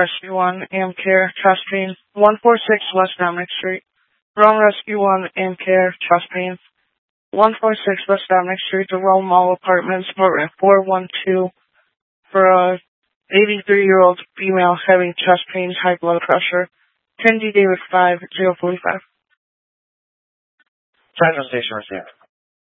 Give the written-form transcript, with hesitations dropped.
Rescue 1, Amcare, chest pain, 146 West Dominic Street. Rome Rescue 1, Amcare, chest pain, 146 West Dominic Street, the Rome Mall Apartments, apartment 412, for a 83-year-old female having chest pains, high blood pressure. 10D David 5045. Central Station received.